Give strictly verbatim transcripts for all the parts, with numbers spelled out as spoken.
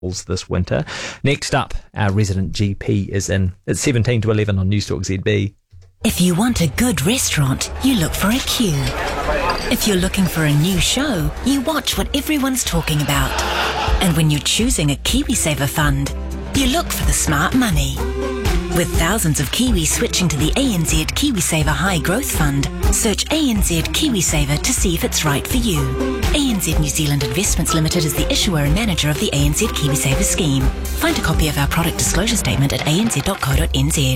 this winter. Next up, our resident G P is in. It's seventeen to eleven on Newstalk Z B. If you want a good restaurant, you look for a queue. If you're looking for a new show, you watch what everyone's talking about. And when you're choosing a KiwiSaver fund, you look for the smart money. With thousands of Kiwis switching to the A N Z KiwiSaver High Growth Fund, search A N Z KiwiSaver to see if it's right for you. A N Z New Zealand Investments Limited is the issuer and manager of the A N Z KiwiSaver scheme. Find a copy of our product disclosure statement at a n z dot co dot n z.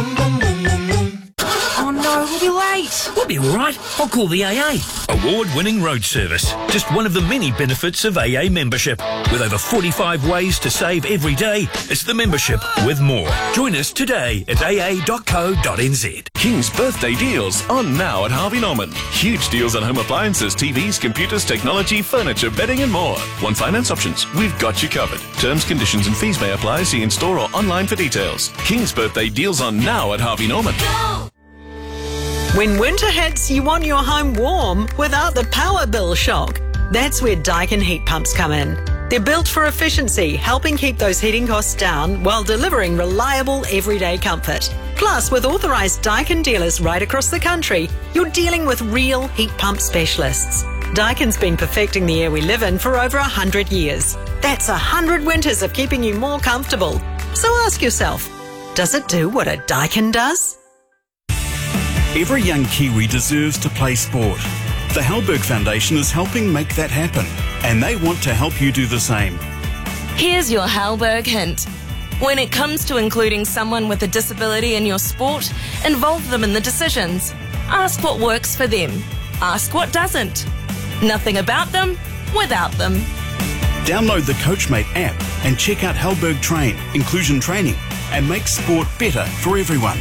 Oh no, we'll be late. We'll be all right. I'll call the A A. Award-winning road service. Just one of the many benefits of A A membership. With over forty-five ways to save every day, it's the membership with more. Join us today at a a dot co dot n z. King's birthday deals on now at Harvey Norman. Huge deals on home appliances, T Vs, computers, technology, furniture, bedding and more. Want finance options? We've got you covered. Terms, conditions and fees may apply. See in store or online for details. King's birthday deals on now at Harvey Norman. Go! When winter hits, you want your home warm without the power bill shock. That's where Daikin heat pumps come in. They're built for efficiency, helping keep those heating costs down while delivering reliable everyday comfort. Plus, with authorised Daikin dealers right across the country, you're dealing with real heat pump specialists. Daikin's been perfecting the air we live in for over one hundred years. That's one hundred winters of keeping you more comfortable. So ask yourself, does it do what a Daikin does? Every young Kiwi deserves to play sport. The Halberg Foundation is helping make that happen, and they want to help you do the same. Here's your Halberg hint. When it comes to including someone with a disability in your sport, involve them in the decisions. Ask what works for them. Ask what doesn't. Nothing about them without them. Download the Coachmate app and check out Halberg Train, inclusion training, and make sport better for everyone.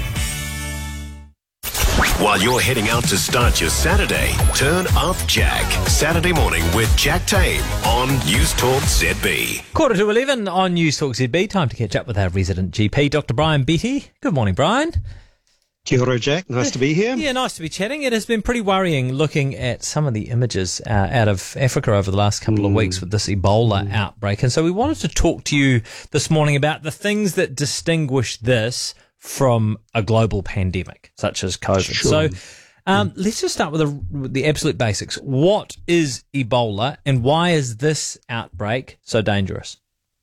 While you're heading out to start your Saturday, turn up Jack. Saturday morning with Jack Tame on Newstalk Z B. Quarter to eleven on Newstalk Z B. Time to catch up with our resident G P, Doctor Brian Betty. Good morning, Brian. Kia ora, Jack. Nice to be here. Yeah, nice to be chatting. It has been pretty worrying looking at some of the images uh, out of Africa over the last couple mm. of weeks with this Ebola mm. outbreak. And so we wanted to talk to you this morning about the things that distinguish this from a global pandemic, such as COVID. Sure. So um, mm. let's just start with the, with the absolute basics. What is Ebola and why is this outbreak so dangerous?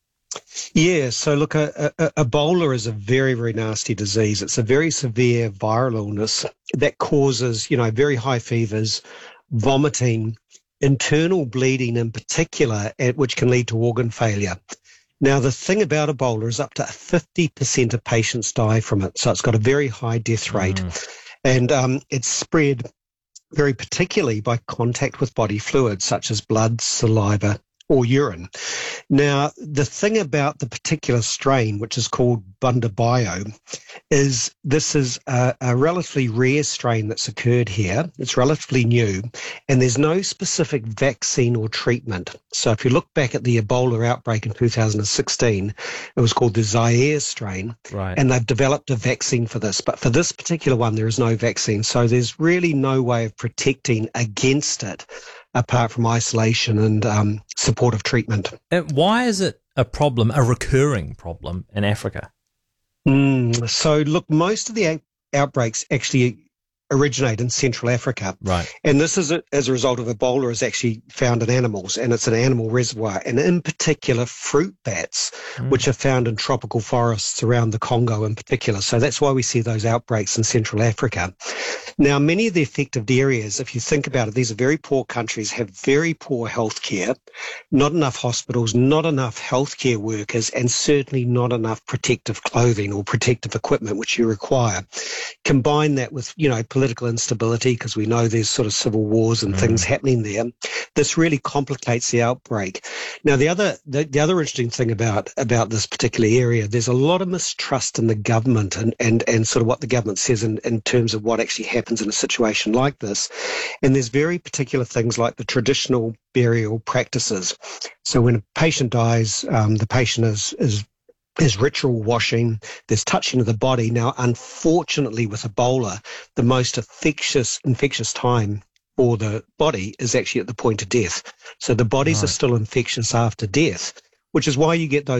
Yeah, so look, a, a, Ebola is a very, very nasty disease. It's a very severe viral illness that causes, you know, very high fevers, vomiting, internal bleeding in particular, which can lead to organ failure. Now, the thing about Ebola is up to fifty percent of patients die from it. So it's got a very high death rate. Mm. And um, it's spread very particularly by contact with body fluids such as blood, saliva, or urine. Now, the thing about the particular strain, which is called Bundibio, is this is a, a relatively rare strain that's occurred here. It's relatively new, and there's no specific vaccine or treatment. So if you look back at the Ebola outbreak in two thousand sixteen, it was called the Zaire strain, right. and they've developed a vaccine for this. But for this particular one, there is no vaccine. So there's really no way of protecting against it, apart from isolation and um, supportive treatment. And why is it a problem, a recurring problem in Africa? Mm, so, look, most of the out- outbreaks actually originate in Central Africa. Right. And this is a, as a result of Ebola is actually found in animals, and it's an animal reservoir, and in particular fruit bats, mm. which are found in tropical forests around the Congo in particular. So that's why we see those outbreaks in Central Africa. Now, many of the affected areas, if you think about it, these are very poor countries, have very poor healthcare, not enough hospitals, not enough healthcare workers, and certainly not enough protective clothing or protective equipment, which you require. Combine that with, you know, political instability, because we know there's sort of civil wars and mm. things happening there. This really complicates the outbreak. Now, the other the, the other interesting thing about, about this particular area, there's a lot of mistrust in the government and, and, and sort of what the government says in, in terms of what actually happens in a situation like this. And there's very particular things like the traditional burial practices. So when a patient dies, um, the patient is is There's ritual washing, there's touching of the body. Now, unfortunately, with Ebola, the most infectious, infectious time for the body is actually at the point of death. So the bodies right. are still infectious after death, which is why you get those